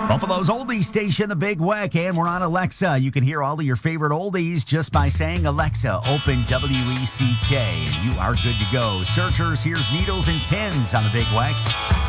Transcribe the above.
Buffalo's oldies station, the Big Weck, and we're on Alexa. You can hear all of your favorite oldies just by saying, Alexa, open WECK, and you are good to go. Searchers, here's Needles and Pins on the Big Weck.